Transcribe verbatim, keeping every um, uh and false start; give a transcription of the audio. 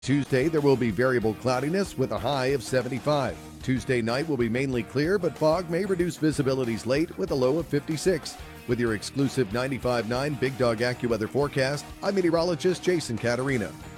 Tuesday, there will be variable cloudiness with a high of seventy-five. Tuesday night will be mainly clear, but fog may reduce visibilities late with a low of fifty-six. With your exclusive ninety-five point nine Big Dog AccuWeather forecast, I'm meteorologist Jason Caterina.